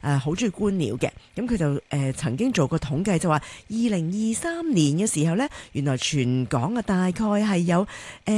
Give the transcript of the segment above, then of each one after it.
好中意觀鳥嘅，咁佢就曾經做過統計，就話2023年嘅時候呢，原來全港啊大概係有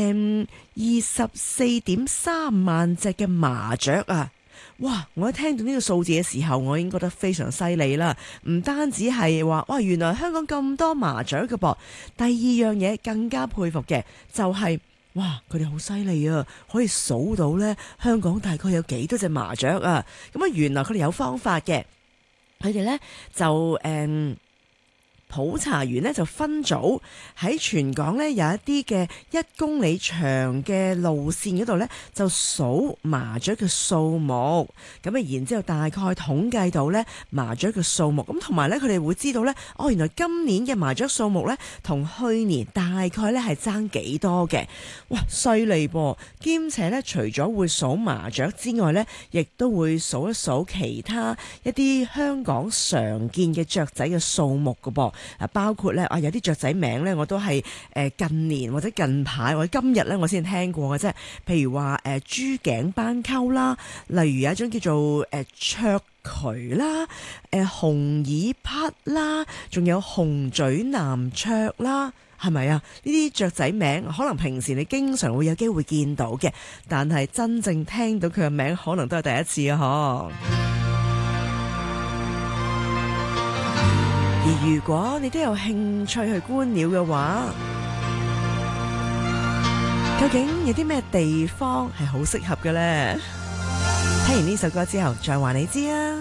24.3萬隻嘅麻雀啊！哇！我一聽到呢個數字嘅時候，我已經覺得非常犀利啦。唔單止係話，哇！原來香港咁多麻雀嘅噃。第二樣嘢更加佩服嘅就係，哇！佢哋好犀利啊，可以數到呢香港大概有幾多隻麻雀啊。咁啊，原來佢哋有方法嘅，佢哋呢就普查員呢就分組喺全港呢有一啲嘅1公里長嘅路線嗰度呢，就數麻雀嘅數目，咁啊然之後大概統計到呢麻雀嘅數目，咁同埋呢，佢哋會知道呢，哦原來今年嘅麻雀數目呢，同去年大概呢係爭幾多嘅，哇犀利噃！兼且呢，除咗會數麻雀之外呢，亦都會數一數其他一啲香港常見嘅雀仔嘅數目㗎噃。包括咧有啲雀仔名咧，我都係近年或者近排或者今日咧，我先聽過嘅啫。譬如話珠頸斑鳩啦，例如有一種叫做卓渠啦、紅耳匹啦，仲有紅嘴南雀啦，係咪啊？呢啲雀仔名可能平時你經常會有機會見到嘅，但係真正聽到佢嘅名可能都係第一次啊！而如果你都有興趣去觀鳥嘅話，究竟有啲咩地方係好適合嘅呢？聽完呢首歌之後，再話你知啊！